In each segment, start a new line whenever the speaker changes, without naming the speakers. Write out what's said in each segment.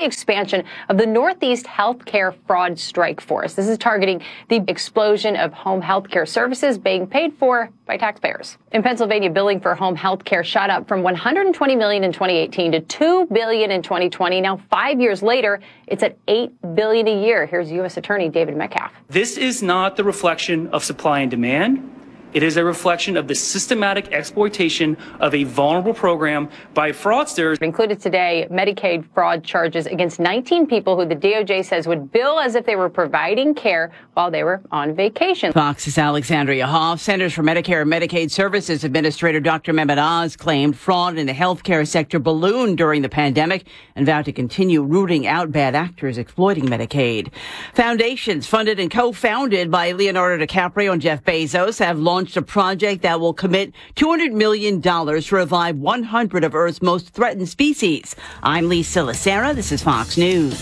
expansion of the Northeast Healthcare Fraud Strike Force. This is targeting the explosion of home health care services being paid for by taxpayers. In Pennsylvania, billing for home health care shot up from $120 million in 2018 to $2 billion in 2020. Now, 5 years later, it's at $8 billion a year. Here's U.S. Attorney David Metcalf.
This is not the reflection of supply and demand. It is a reflection of the systematic exploitation of a vulnerable program by fraudsters.
Included today, Medicaid fraud charges against 19 people who the DOJ says would bill as if they were providing care while they were on vacation.
Fox's Alexandria Hoff. Centers for Medicare and Medicaid Services Administrator Dr. Mehmet Oz claimed fraud in the healthcare sector ballooned during the pandemic and vowed to continue rooting out bad actors exploiting Medicaid. Foundations funded and co-founded by Leonardo DiCaprio and Jeff Bezos have launched a project that will commit $200 million to revive 100 of Earth's most threatened species. I'm Lisa Lacera. This is Fox News.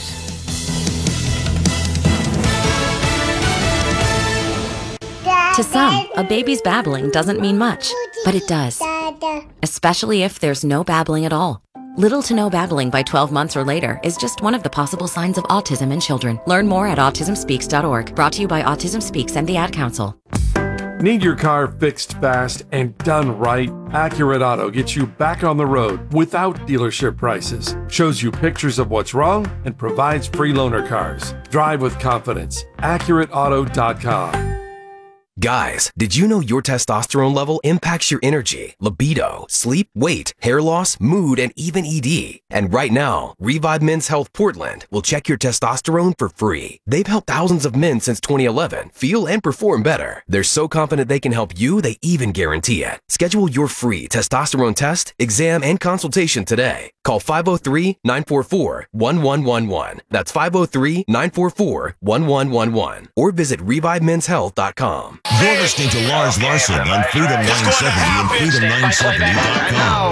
To some, a baby's babbling doesn't mean much, but it does. Especially if there's no babbling at all. Little to no babbling by 12 months or later is just one of the possible signs of autism in children. Learn more at autismspeaks.org. Brought to you by Autism Speaks and the Ad Council.
Need your car fixed fast and done right? Accurate Auto gets you back on the road without dealership prices, shows you pictures of what's wrong, and provides free loaner cars. Drive with confidence. AccurateAuto.com.
Guys, did you know your testosterone level impacts your energy, libido, sleep, weight, hair loss, mood, and even ED? And right now, Revive Men's Health Portland will check your testosterone for free. They've helped thousands of men since 2011 feel and perform better. They're so confident they can help you, they even guarantee it. Schedule your free testosterone test, exam, and consultation today. Call 503-944-1111. That's 503-944-1111. Or visit ReviveMen'sHealth.com.
You're listening to Lars Larson on Freedom 970 and Freedom970.com.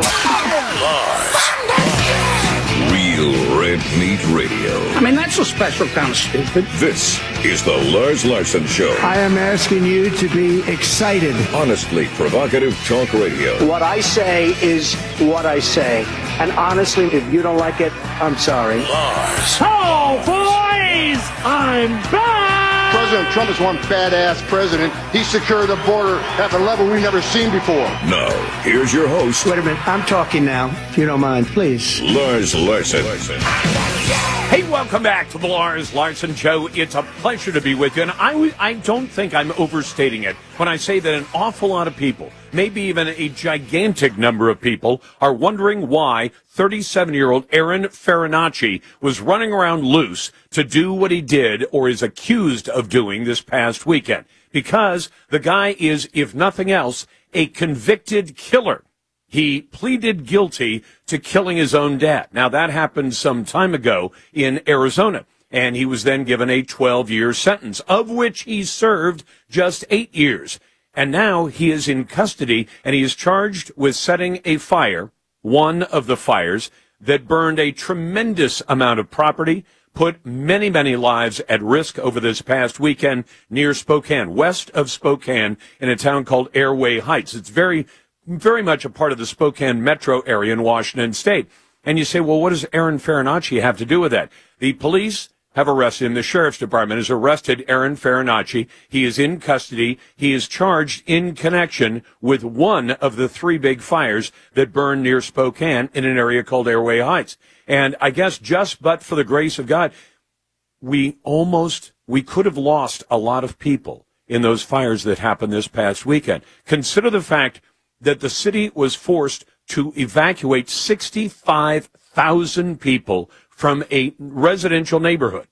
Lars. Real Red Meat Radio.
I mean, that's a special kind of stupid.
This is the Lars Larson Show.
I am asking you to be excited.
Honestly provocative talk radio.
What I say is what I say. And honestly, if you don't like it, I'm sorry.
Lars.
Oh, boys! I'm back!
President Trump is one badass president. He secured the border at a level we've never seen before.
Now, here's your host.
Wait a minute. I'm talking now, if you don't mind, please.
Lars Larson.
Hey, welcome back to the Lars Larson Show. It's a pleasure to be with you. And I don't think I'm overstating it when I say that an awful lot of people, maybe even a gigantic number of people, are wondering why 37-year-old Aaron Farinacci was running around loose to do what he did or is accused of doing this past weekend. Because the guy is, if nothing else, a convicted killer. He pleaded guilty to killing his own dad. Now, that happened some time ago in Arizona, and he was then given a 12-year sentence, of which he served just 8 years. And now he is in custody, and he is charged with setting a fire, one of the fires, that burned a tremendous amount of property, put many, many lives at risk over this past weekend near Spokane, west of Spokane, in a town called Airway Heights. It's very much a part of the Spokane metro area in Washington State. And you say, well, what does Aaron Farinacci have to do with that? The police have arrested him. The sheriff's department has arrested Aaron Farinacci. He is in custody. He is charged in connection with one of the three big fires that burned near Spokane in an area called Airway Heights. And I guess just but for the grace of God, we could have lost a lot of people in those fires that happened this past weekend. Consider the fact that the city was forced to evacuate 65,000 people from a residential neighborhood.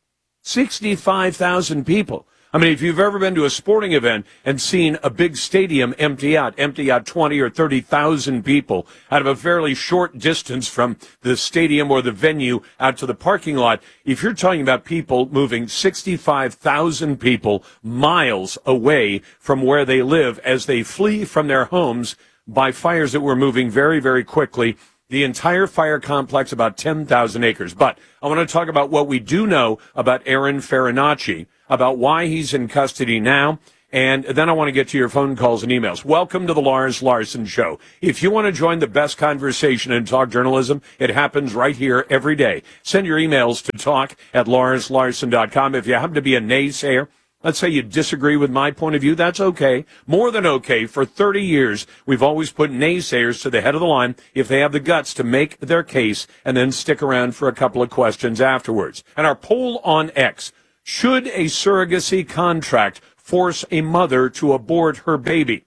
65,000 people. I mean, if you've ever been to a sporting event and seen a big stadium empty out 20 or 30,000 people out of a fairly short distance from the stadium or the venue out to the parking lot, if you're talking about people moving 65,000 people miles away from where they live as they flee from their homes by fires that were moving very, very quickly. The entire fire complex, about 10,000 acres. But I want to talk about what we do know about Aaron Farinacci, about why he's in custody now, And then I want to get to your phone calls and emails. Welcome to the Lars Larson Show. If you want to join the best conversation in talk journalism, it happens right here every day. Send your emails to talk@larslarson.com. If you happen to be a naysayer, let's say you disagree with my point of view, that's okay. More than okay. For 30 years, we've always put naysayers to the head of the line if they have the guts to make their case and then stick around for a couple of questions afterwards. And our poll on X, should a surrogacy contract force a mother to abort her baby?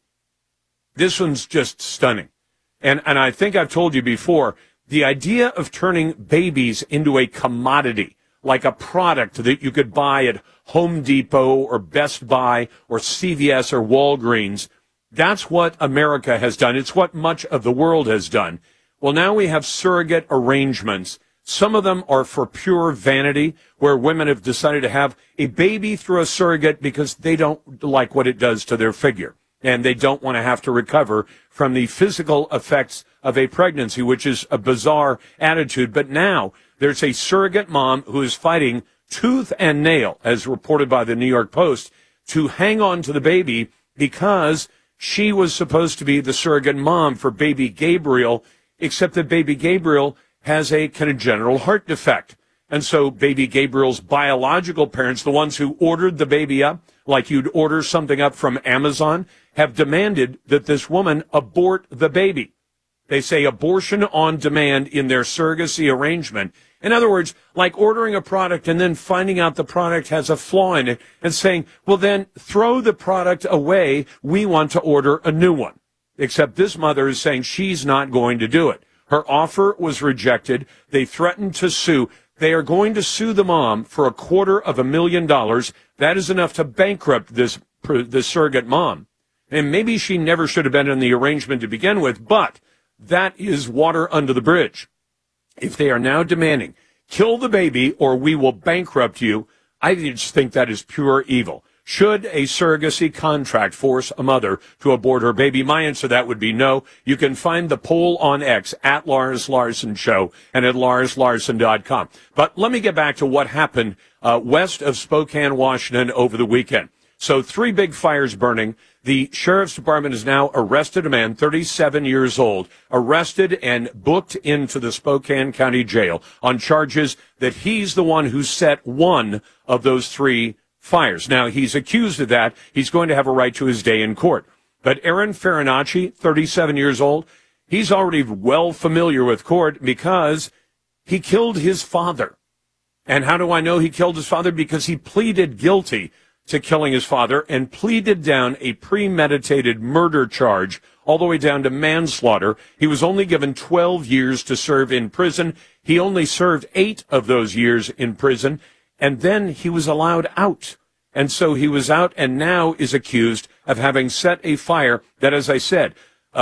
This one's just stunning. And I think I've told you before, the idea of turning babies into a commodity, like a product that you could buy at Home Depot or Best Buy or CVS or Walgreens, that's what America has done. It's what much of the world has done. Well, now we have surrogate arrangements. Some of them are for pure vanity, where women have decided to have a baby through a surrogate because they don't like what it does to their figure, and they don't want to have to recover from the physical effects of a pregnancy, which is a bizarre attitude. But now there's a surrogate mom who is fighting tooth and nail, as reported by the New York Post, to hang on to the baby because she was supposed to be the surrogate mom for baby Gabriel, except that baby Gabriel has a congenital heart defect. And so baby Gabriel's biological parents, the ones who ordered the baby up, like you'd order something up from Amazon, have demanded that this woman abort the baby. They say abortion on demand in their surrogacy arrangement. In other words, like ordering a product and then finding out the product has a flaw in it and saying, well, then throw the product away. We want to order a new one. Except this mother is saying she's not going to do it. Her offer was rejected. They threatened to sue. They are going to sue the mom for $250,000. That is enough to bankrupt this surrogate mom. And maybe she never should have been in the arrangement to begin with, but that is water under the bridge. If they are now demanding, kill the baby or we will bankrupt you, I just think that is pure evil. Should a surrogacy contract force a mother to abort her baby? My answer to that would be no. You can find the poll on X at Lars Larson Show and at larslarson.com. But let me get back to what happened west of Spokane, Washington over the weekend. So 3 big fires burning. The sheriff's department has now arrested a man, 37 years old, arrested and booked into the Spokane County Jail on charges that he's the one who set one of those 3 fires. Now, he's accused of that. He's going to have a right to his day in court. But Aaron Farinacci, 37 years old, he's already well familiar with court because he killed his father. And how do I know he killed his father? Because he pleaded guilty to killing his father and pleaded down a premeditated murder charge all the way down to manslaughter. He was only given 12 years to serve in prison. He only served 8 of those years in prison. And then he was allowed out. And so he was out and now is accused of having set a fire that, as I said,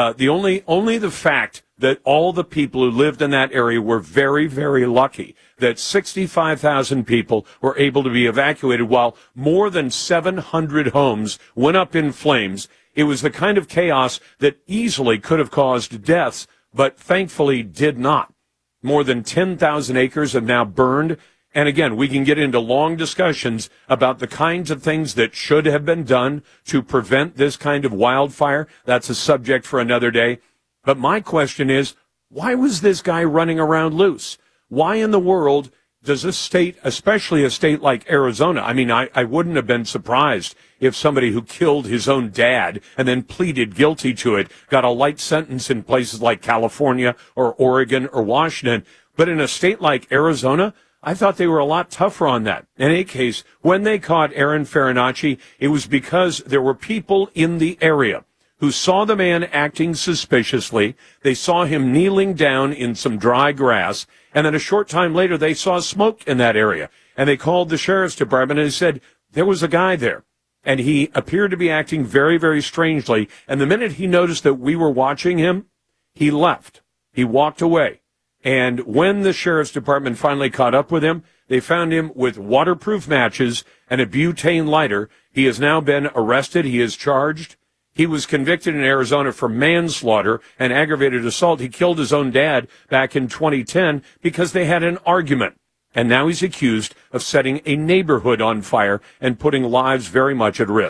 only the fact that all the people who lived in that area were very, very lucky that 65,000 people were able to be evacuated while more than 700 homes went up in flames. It was the kind of chaos that easily could have caused deaths, but thankfully did not. More than 10,000 acres have now burned. And again, we can get into long discussions about the kinds of things that should have been done to prevent this kind of wildfire. That's a subject for another day. But my question is, why was this guy running around loose? Why in the world does a state, especially a state like Arizona, I mean, I wouldn't have been surprised if somebody who killed his own dad and then pleaded guilty to it got a light sentence in places like California or Oregon or Washington. But in a state like Arizona, I thought they were a lot tougher on that. In any case, when they caught Aaron Farinacci, it was because there were people in the area who saw the man acting suspiciously. They saw him kneeling down in some dry grass, and then a short time later they saw smoke in that area. And they called the sheriff's department and said there was a guy there, and he appeared to be acting very, very strangely. And the minute he noticed that we were watching him, he left. He walked away. And when the sheriff's department finally caught up with him, they found him with waterproof matches and a butane lighter. He has now been arrested. He is charged. He was convicted in Arizona for manslaughter and aggravated assault. He killed his own dad back in 2010 because they had an argument. And now he's accused of setting a neighborhood on fire and putting lives very much at risk.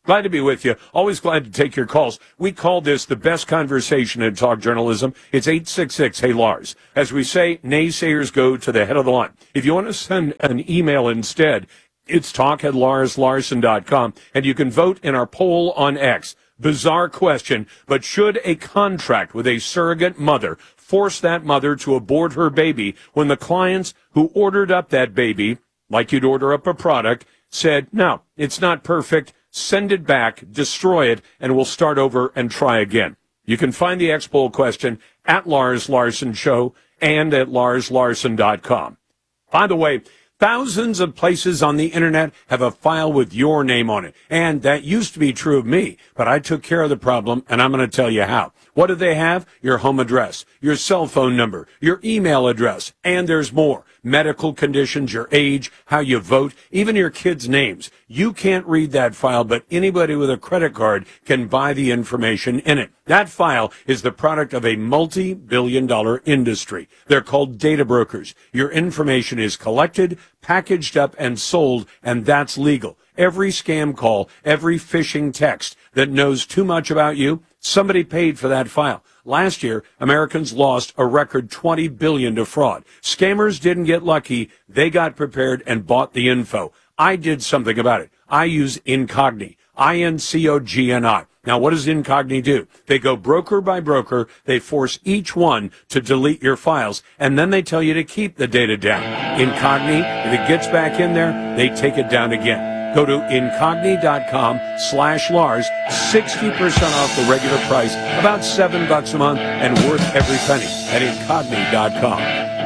Glad to be with you. Always glad to take your calls. We call this the best conversation in talk journalism. It's 866-HEY-LARS. As we say, naysayers go to the head of the line. If you want to send an email instead, it's talk@LarsLarson.com, and you can vote in our poll on X. Bizarre question, but should a contract with a surrogate mother force that mother to abort her baby when the clients who ordered up that baby, like you'd order up a product, said, no, it's not perfect, send it back, destroy it, and we'll start over and try again? You can find the X poll question at Lars Larson Show and at LarsLarson.com. By the way, thousands of places on the internet have a file with your name on it. And that used to be true of me, but I took care of the problem, and I'm going to tell you how. What do they have? Your home address, your cell phone number, your email address, and there's more. Medical conditions, your age, how you vote, even your kids' names. You can't read that file, but anybody with a credit card can buy the information in it. That file is the product of a multi-billion-dollar industry. They're called data brokers. Your information is collected, packaged up, and sold, and that's legal. Every scam call, every phishing text that knows too much about you, somebody paid for that file. Last year, Americans lost a record $20 billion to fraud. Scammers didn't get lucky. They got prepared and bought the info. I did something about it. I use Incogni, INCOGNI. Now, what does Incogni do? They go broker by broker. They force each one to delete your files, and then they tell you to keep the data down. Incogni, if it gets back in there, they take it down again. Go to Incogni.com/Lars, 60% off the regular price, about $7 a month, and worth every penny at Incogni.com.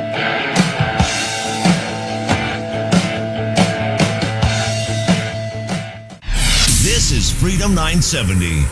This is Freedom 970.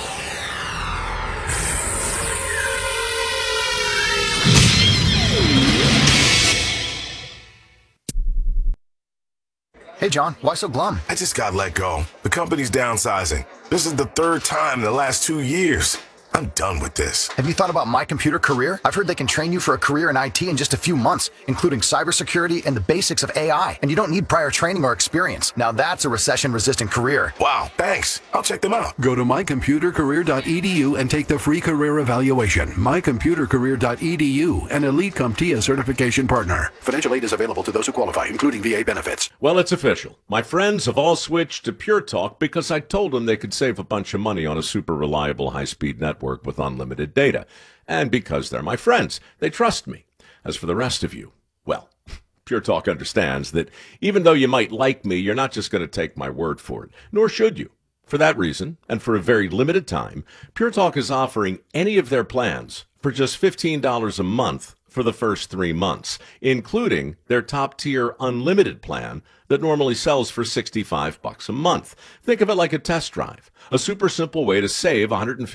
Hey, John, why so glum?
I just got let go. The company's downsizing. This is the third time in the last 2 years. I'm done with this.
Have you thought about My Computer Career? I've heard they can train you for a career in IT in just a few months, including cybersecurity and the basics of AI. And you don't need prior training or experience. Now that's a recession-resistant career.
Wow, thanks. I'll check them out.
Go to mycomputercareer.edu and take the free career evaluation. Mycomputercareer.edu, an Elite CompTIA certification partner.
Financial aid is available to those who qualify, including VA benefits.
Well, it's official. My friends have all switched to Pure Talk because I told them they could save a bunch of money on a super reliable high-speed network with unlimited data. And because they're my friends, they trust me. As for the rest of you, well, Pure Talk understands that even though you might like me, you're not just going to take my word for it, nor should you. For that reason, and for a very limited time, Pure Talk is offering any of their plans for just $15 a month for the first 3 months, including their top-tier unlimited plan that normally sells for $65 a month. Think of it like a test drive, a super simple way to save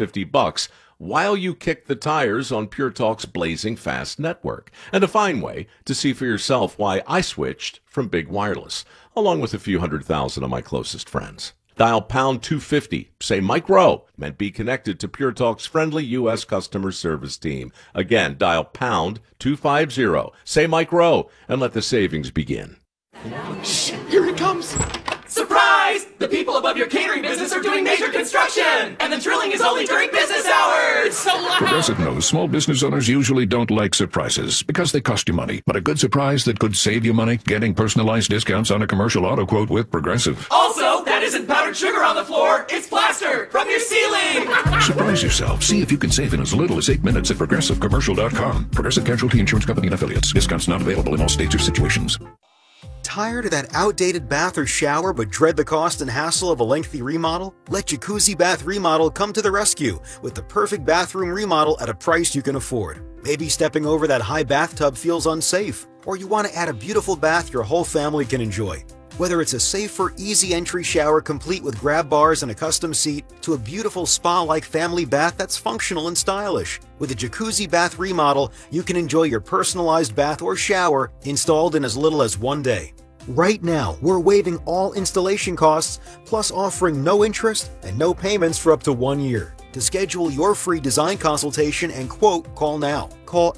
$150 while you kick the tires on Pure Talk's blazing fast network, and a fine way to see for yourself why I switched from big wireless, along with a few 100,000 of my closest friends. Dial pound 250, say Mike Rowe, and be connected to Pure Talk's friendly U.S. customer service team. Again, dial pound 250, say Mike Rowe, and let the savings begin.
Shh, here it comes. Surprise! The people above your catering business are doing major construction, and the drilling is only during business hours. It's so loud.
Progressive knows small business owners usually don't like surprises because they cost you money. But a good surprise that could save you money, getting personalized discounts on a commercial auto quote with Progressive.
Also, that isn't powdered sugar on the floor. It's plaster from your ceiling.
Surprise yourself. See if you can save in as little as 8 minutes at ProgressiveCommercial.com. Progressive Casualty Insurance Company and Affiliates. Discounts not available in all states or situations.
Tired of that outdated bath or shower but dread the cost and hassle of a lengthy remodel? Let Jacuzzi Bath Remodel come to the rescue with the perfect bathroom remodel at a price you can afford. Maybe stepping over that high bathtub feels unsafe, or you want to add a beautiful bath your whole family can enjoy. Whether it's a safer, easy entry shower complete with grab bars and a custom seat, to a beautiful spa-like family bath that's functional and stylish. With a Jacuzzi Bath Remodel, you can enjoy your personalized bath or shower installed in as little as 1 day. Right now, we're waiving all installation costs, plus offering no interest and no payments for up to 1 year. To schedule your free design consultation and quote, call now. Call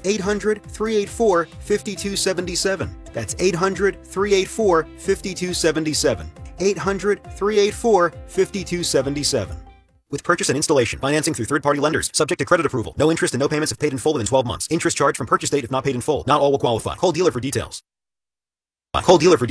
800-384-5277. That's 800-384-5277. 800-384-5277. With purchase and installation, financing through third-party lenders, subject to credit approval. No interest and no payments if paid in full within 12 months. Interest charged from purchase date if not paid in full. Not all will qualify. Call dealer for details.